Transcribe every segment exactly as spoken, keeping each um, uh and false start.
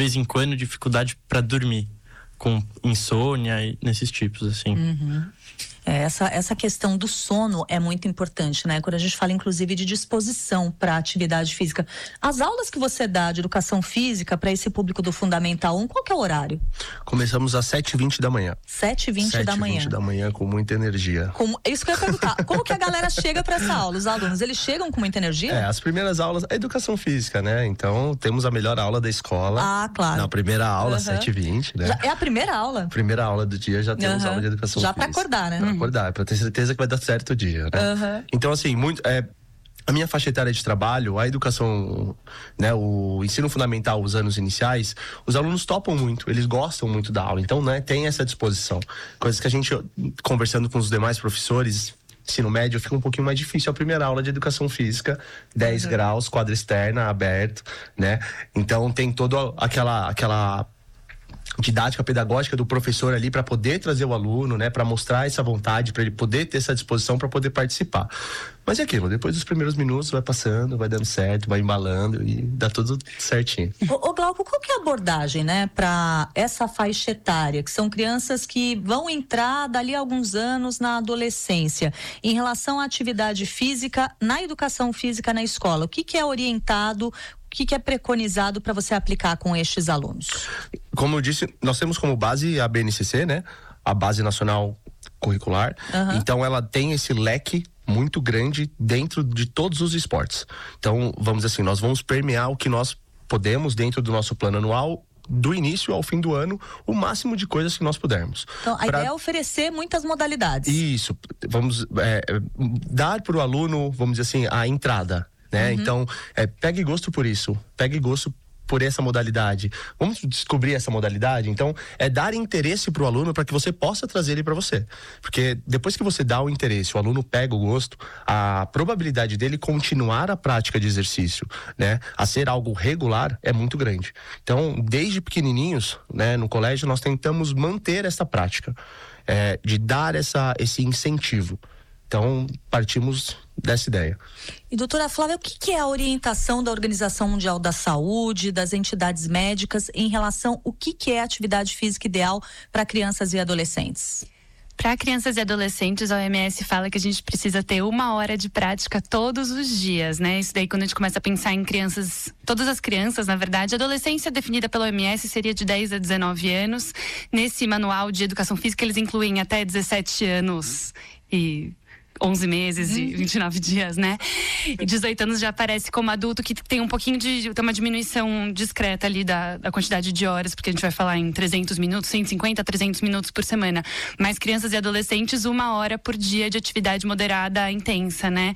vez em quando, dificuldade para dormir, com insônia e nesses tipos, assim. Uhum. É, essa, essa questão do sono é muito importante, né? Quando a gente fala, inclusive, de disposição para atividade física. As aulas que você dá de educação física para esse público do Fundamental um, qual que é o horário? Começamos às sete e vinte da manhã. sete e vinte da manhã. sete e vinte da manhã, com muita energia. Como, isso que eu ia perguntar. Como que a galera chega para essa aula? Os alunos, eles chegam com muita energia? É, as primeiras aulas, é educação física, né? Então, temos a melhor aula da escola. Ah, claro. Na primeira aula, Uhum. sete e vinte, né? Já é a primeira aula? Primeira aula do dia, já temos Uhum. aula de educação já física. Já para acordar, né? Pra acordar, pra ter certeza que vai dar certo o dia, né? Uhum. Então, assim, muito... É, a minha faixa etária de trabalho, a educação, né, o ensino fundamental, os anos iniciais, os alunos topam muito, eles gostam muito da aula, então, né, tem essa disposição. Coisas que a gente, conversando com os demais professores, ensino médio, fica um pouquinho mais difícil a primeira aula de educação física, dez uhum. graus, quadra externa, aberto, né? Então, tem toda aquela... aquela didática pedagógica do professor ali para poder trazer o aluno, né, para mostrar essa vontade, para ele poder ter essa disposição para poder participar. Mas é aquilo, depois dos primeiros minutos vai passando, vai dando certo, vai embalando e dá tudo certinho. Ô, ô Glauco, qual que é a abordagem, né, para essa faixa etária, que são crianças que vão entrar dali a alguns anos na adolescência, em relação à atividade física, na educação física na escola? O que que é orientado? O que, que é preconizado para você aplicar com estes alunos? Como eu disse, nós temos como base a B N C C, né? A Base Nacional Curricular. Uhum. Então, ela tem esse leque muito grande dentro de todos os esportes. Então, vamos dizer assim, nós vamos permear o que nós podemos dentro do nosso plano anual, do início ao fim do ano, o máximo de coisas que nós pudermos. Então, a pra... ideia é oferecer muitas modalidades. Isso. Vamos é, dar para o aluno, vamos dizer assim, a entrada. Né? Uhum. Então, é, pegue gosto por isso, pegue gosto por essa modalidade. Vamos descobrir essa modalidade. Então, é dar interesse para o aluno para que você possa trazer ele para você. Porque depois que você dá o interesse, o aluno pega o gosto, a probabilidade dele continuar a prática de exercício, né, a ser algo regular, é muito grande. Então, desde pequenininhos, né, no colégio, nós tentamos manter essa prática, é, de dar essa, esse incentivo. Então, partimos dessa ideia. E doutora Flávia, o que, que é a orientação da Organização Mundial da Saúde, das entidades médicas, em relação ao que, que é a atividade física ideal para crianças e adolescentes? Para crianças e adolescentes, a O M S fala que a gente precisa ter uma hora de prática todos os dias, né? Isso daí, quando a gente começa a pensar em crianças, todas as crianças, na verdade, a adolescência definida pela O M S seria de dez a dezenove anos. Nesse manual de educação física, eles incluem até dezessete anos e onze meses e vinte e nove dias, né? E dezoito anos já aparece como adulto, que tem um pouquinho de... tem uma diminuição discreta ali da, da quantidade de horas, porque a gente vai falar em trezentos minutos, cento e cinquenta a trezentos minutos por semana. Mas crianças e adolescentes, uma hora por dia de atividade moderada intensa, né?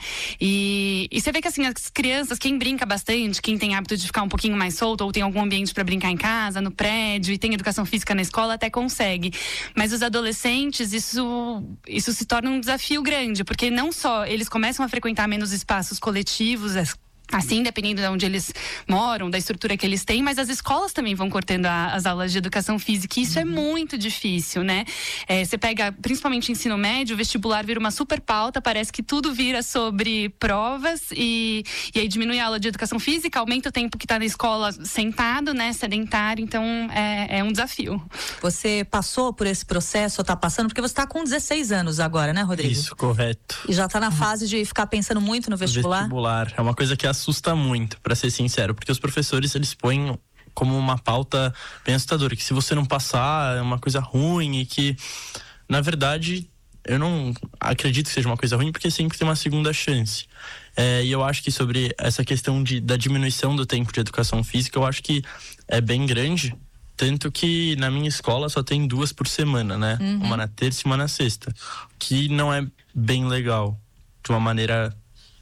E, e você vê que, assim, as crianças, quem brinca bastante, quem tem hábito de ficar um pouquinho mais solto, ou tem algum ambiente para brincar em casa, no prédio, e tem educação física na escola, até consegue. Mas os adolescentes, isso, isso se torna um desafio grande, porque não só eles começam a frequentar menos espaços coletivos, assim, dependendo de onde eles moram, da estrutura que eles têm, mas as escolas também vão cortando a, as aulas de educação física, e isso uhum. é muito difícil, né? É, você pega, principalmente ensino médio, o vestibular vira uma super pauta, parece que tudo vira sobre provas, e, e aí diminui a aula de educação física, aumenta o tempo que está na escola sentado, né, sedentário, então é, é um desafio. Você passou por esse processo, ou está passando, porque você está com dezesseis anos agora, né, Rodrigo? Isso, correto. E já está na fase de ficar pensando muito no vestibular? Vestibular, é uma coisa que assusta muito, para ser sincero, porque os professores, eles põem como uma pauta bem assustadora, que se você não passar é uma coisa ruim, e que, na verdade, eu não acredito que seja uma coisa ruim, porque sempre tem uma segunda chance. É, e eu acho que sobre essa questão de, da diminuição do tempo de educação física, eu acho que é bem grande, tanto que na minha escola só tem duas por semana, né? Uhum. Uma na terça e uma na sexta, que não é bem legal, de uma maneira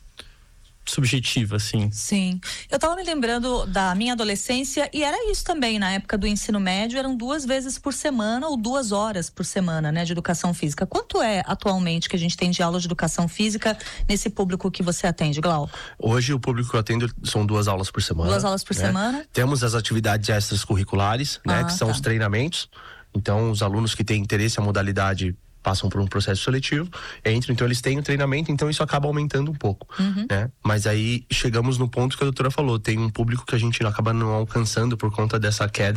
subjetiva, assim. Sim. Eu tava me lembrando da minha adolescência, e era isso também, na época do ensino médio, eram duas vezes por semana ou duas horas por semana, né, de educação física. Quanto é atualmente que a gente tem de aula de educação física nesse público que você atende, Glauco? Hoje o público que eu atendo são duas aulas por semana. Duas aulas por né? semana. Temos as atividades extracurriculares, né, ah, que são tá. os treinamentos. Então, os alunos que têm interesse, a modalidade passam por um processo seletivo, entram, então eles têm o treinamento, então isso acaba aumentando um pouco, uhum. né? Mas aí chegamos no ponto que a doutora falou, tem um público que a gente acaba não alcançando por conta dessa queda